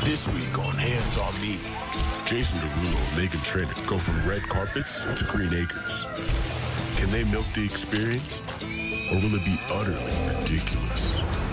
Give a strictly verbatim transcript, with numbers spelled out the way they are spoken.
This week on Hands on Me, Jason Derulo and Megan Trainor go from red carpets to green acres. Can they milk the experience? Or will it be utterly ridiculous?